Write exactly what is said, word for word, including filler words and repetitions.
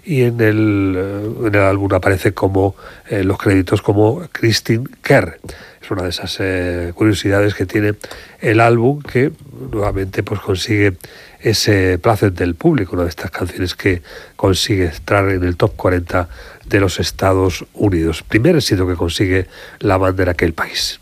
y en el, en el álbum aparece como eh, los créditos como Christine Kerr. Es una de esas eh, curiosidades que tiene el álbum, que nuevamente pues consigue ese placer del público, una de estas canciones que consigue entrar en el top cuarenta de los Estados Unidos. Primer éxito que consigue la banda en aquel país.